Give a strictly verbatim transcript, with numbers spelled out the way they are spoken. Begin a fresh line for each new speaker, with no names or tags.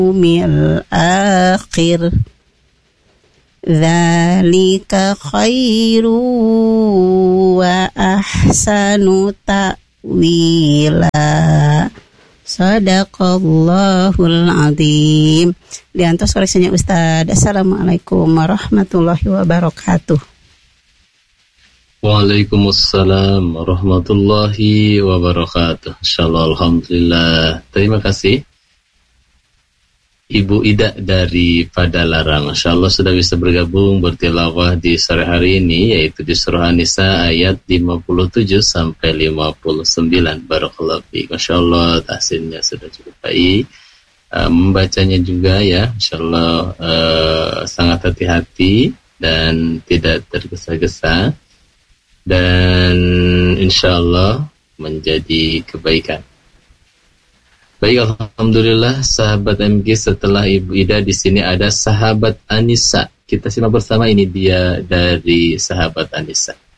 yaumil akhir. Dzalika khairu wa ahsanu ta'wila. Sadaqallahul azim. Diantos koreksinya Ustaz. Assalamualaikum warahmatullahi wabarakatuh.
Waalaikumsalam warahmatullahi wabarakatuh. Insyaallah, alhamdulillah. Terima kasih Ibu Ida dari Padalarang. Insyaallah sudah bisa bergabung bertilawah di sore hari ini, yaitu di surah An-Nisa ayat lima puluh tujuh sampai lima puluh sembilan. Barakallahu fiik. Insyaallah tahsinnya sudah cukup baik. Uh, membacanya juga ya, insyaallah uh, sangat hati-hati dan tidak tergesa-gesa, dan insyaallah menjadi kebaikan. Baik, alhamdulillah sahabat M G, setelah Ibu Ida di sini ada sahabat Anissa. Kita simak bersama, ini dia dari sahabat Anissa.